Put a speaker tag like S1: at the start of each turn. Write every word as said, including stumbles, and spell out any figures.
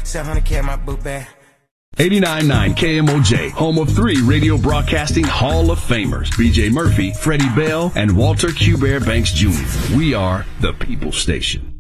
S1: seven hundred K in my book bag.
S2: eighty-nine point nine K M O J, home of three radio broadcasting Hall of Famers, B J Murphy, Freddie Bell, and Walter Q. Bear Banks Junior We are the People Station.